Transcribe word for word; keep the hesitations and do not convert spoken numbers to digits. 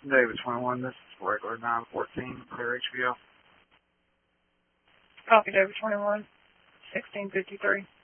David twenty-one, this is regular nine fourteen, clear H V O. Copy, David twenty-one, sixteen fifty-three.